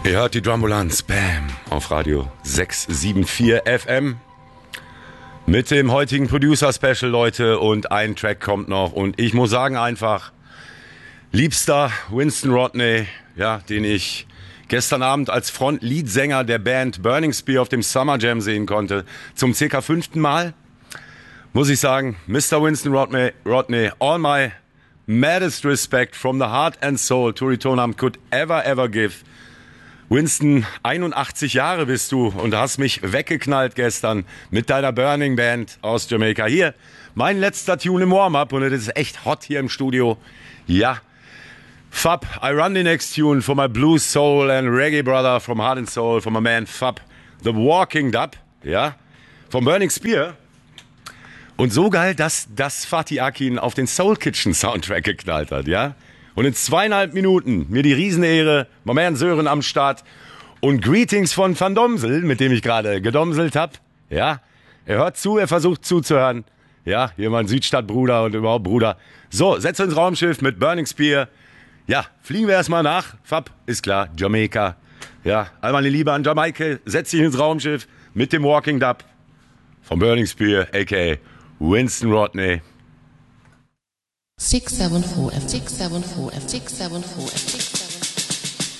Ihr hört die Drumbulanz, Bam, auf Radio 674 FM. Mit dem heutigen Producer-Special, Leute, und ein Track kommt noch. Und ich muss sagen einfach, liebster Winston Rodney, ja, den ich gestern Abend als Front-Lead-Sänger der Band Burning Spear auf dem Summer Jam sehen konnte, zum circa 5. Mal, muss ich sagen, Mr. Winston Rodney, all my maddest respect from the heart and soul Turi Tonam could ever give. Winston, 81 Jahre bist du und hast mich weggeknallt gestern mit deiner Burning Band aus Jamaika. Hier, mein letzter Tune im Warm-Up und es ist echt hot hier im Studio. Ja, Fab, I run the next tune for my blues soul and reggae brother from Heart and Soul, for my man Fab, The Walking Dub, ja, vom Burning Spear. Und so geil, dass das Fatih Akin auf den Soul Kitchen Soundtrack geknallt hat, ja. Und in 2,5 Minuten mir die Riesenehre, mein Mann Sören am Start und Greetings von Van Domsel, mit dem ich gerade gedomselt habe. Ja, er hört zu, er versucht zuzuhören. Ja, hier mein Südstadtbruder und überhaupt Bruder. So, setz uns ins Raumschiff mit Burning Spear. Ja, fliegen wir erstmal nach. Fab, ist klar, Jamaika. Ja, all meine Liebe an Jamaika, setz dich ins Raumschiff mit dem Walking Dub von Burning Spear, a.k.a. Winston Rodney. 674 F 674 F 674 F 6